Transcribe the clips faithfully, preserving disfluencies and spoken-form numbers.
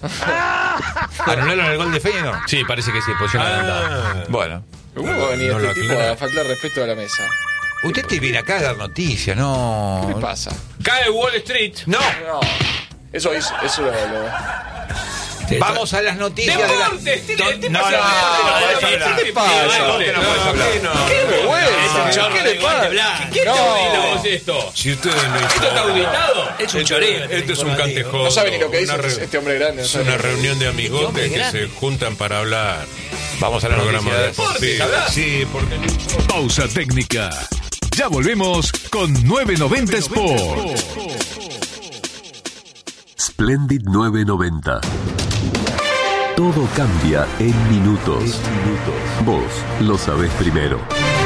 ¿Anularon el gol de Feyenoord? Sí, parece que sí, posición Ah, adelantada. bueno. ¿Cómo va a venir No lo este tipo aclara. a faltar respeto a la mesa? Usted te viene acá a dar noticias, no. ¿Qué le pasa? Cae Wall Street. No. No. Eso, eso, eso lo, lo... Vamos a las noticias de la... Deportes, tiene- No, tiene no, que no, ser- no, ¿Qué te pasa? no, usted no puede hablar. ¡Qué vergüenza! Es un ¿Qué le pasa? ¿Quién No. te audita vos esto? Si ustedes no ¿Esto está auditado? Es un Esto- choreo. Esto es un cantejodo. No sabe ni lo que dice Una re- este hombre grande. No Es sabe una ni lo que- reunión de amigotes hombre que grande. se juntan para hablar. Vamos a la Programa noticia de... deportivo. ¿Hablás? Sí, porque Pausa técnica. Ya volvemos con novecientos noventa Sport. Splendid novecientos noventa. Todo cambia en minutos. Vos lo sabés primero.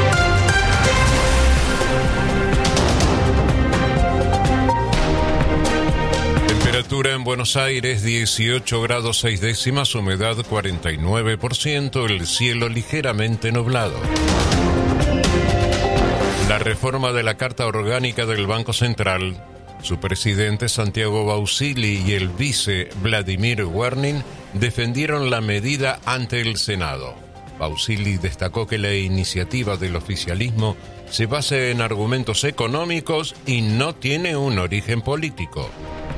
temperatura en Buenos Aires dieciocho grados seis décimas, humedad cuarenta y nueve por ciento, el cielo ligeramente nublado. La reforma de la Carta Orgánica del Banco Central, su presidente Santiago Bausili y el vice Vladimir Wernin defendieron la medida ante el Senado. Bausili destacó que la iniciativa del oficialismo se basa en argumentos económicos y no tiene un origen político.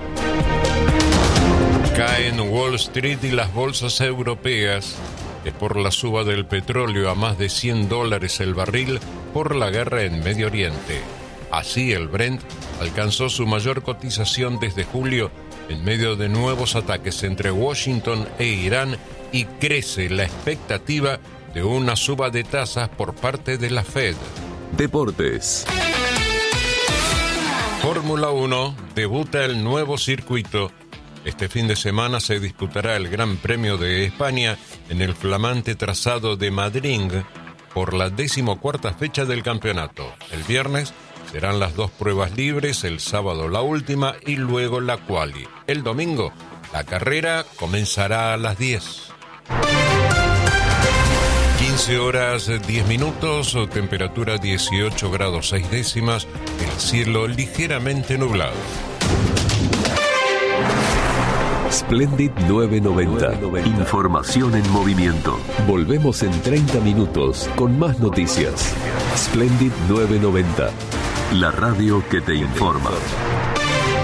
Caen Wall Street y las bolsas europeas. Es por la suba del petróleo a más de cien dólares el barril por la guerra en Medio Oriente. Así el Brent alcanzó su mayor cotización desde julio en medio de nuevos ataques entre Washington e Irán y crece la expectativa de una suba de tasas por parte de la Fed. Deportes. Fórmula uno, debuta el nuevo circuito. Este fin de semana se disputará el Gran Premio de España en el flamante trazado de Madrid por la decimocuarta fecha del campeonato. El viernes serán las dos pruebas libres, el sábado la última y luego la quali. El domingo la carrera comenzará a las diez. quince horas diez minutos, temperatura dieciocho grados seis décimas, el cielo ligeramente nublado. Splendid novecientos noventa. Información en movimiento. Volvemos en treinta minutos con más noticias. Splendid novecientos noventa. La radio que te informa.